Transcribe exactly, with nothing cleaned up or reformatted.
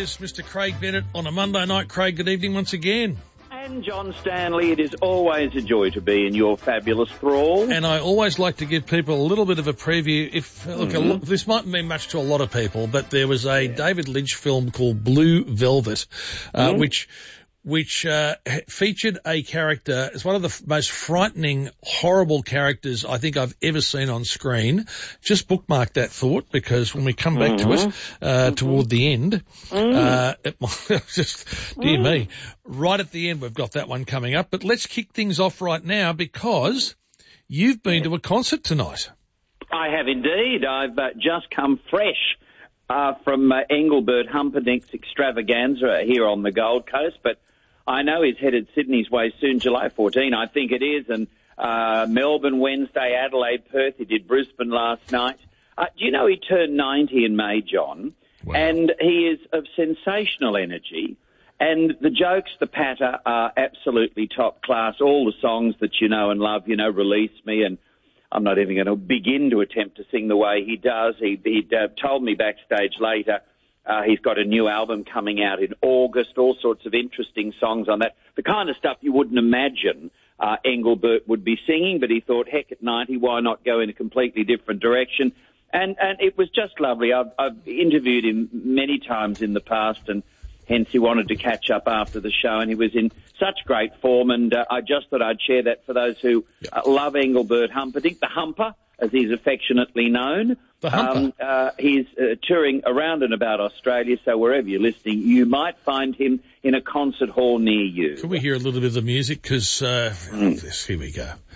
there's Mister Craig Bennett on a Monday night. Craig, good evening once again. And John Stanley, it is always a joy to be in your fabulous thrall. And I always like to give people a little bit of a preview. If look, mm-hmm. a lo- this mightn't mean much to a lot of people, but there was a yeah. David Lynch film called Blue Velvet, uh, mm-hmm. which which uh, featured a character. It's one of the f- most frightening, horrible characters I think I've ever seen on screen. Just bookmark that thought, because when we come back mm-hmm. to it uh, mm-hmm. toward the end, mm. uh, it might just, dear mm. me, right at the end we've got that one coming up. But let's kick things off right now, because you've been to a concert tonight. I have indeed. I've uh, just come fresh uh, from uh, Engelbert Humperdinck's extravaganza here on the Gold Coast, but I know he's headed Sydney's way soon, July fourteenth, I think it is, and uh, Melbourne Wednesday, Adelaide, Perth. He did Brisbane last night. Uh, do you know he turned ninety in May, John? Wow. And he is of sensational energy, and the jokes, the patter are absolutely top class. All the songs that you know and love, you know, Release Me, and I'm not even going to begin to attempt to sing the way he does. He he uh, told me backstage later, Uh, he's got a new album coming out in August, all sorts of interesting songs on that. The kind of stuff you wouldn't imagine uh, Engelbert would be singing, but he thought, heck, at ninety, why not go in a completely different direction? And and it was just lovely. I've, I've interviewed him many times in the past, and hence he wanted to catch up after the show, and he was in such great form, and uh, I just thought I'd share that for those who uh, love Engelbert Humperdinck, the Humper, as he's affectionately known. Um, uh, he's uh, touring around and about Australia, so wherever you're listening, you might find him in a concert hall near you. Can we hear a little bit of the music? Because uh, mm. here we go.